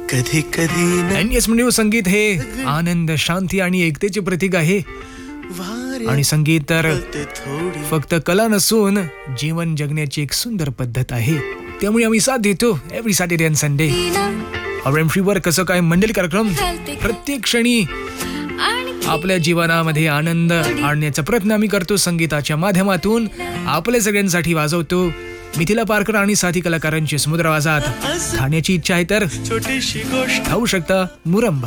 कधी कधी NS म्हणजे संगीत हे आनंद, शांती आणि एकतेचे प्रतीक आहे. आणि संगीत तर फक्त कला नसून जीवन जगण्याची एक सुंदर पद्धत आहे. त्यामुळे आम्ही साथ देतो एव्हरी सॅटर्डे अँड संडे. वर कसं काय मंडळी कार्यक्रम प्रत्येक क्षणी आपल्या जीवनामध्ये आनंद आणण्याचा प्रयत्न आम्ही करतो. संगीताच्या माध्यमातून आपल्या सगळ्यांसाठी वाजवतो. मिथिला पारकर आणि साथी कलाकारांची समुद्र आवाजात खाण्याची इच्छा आहे तर छोटीशी गोष्ट खाऊ शकता मुरंबा.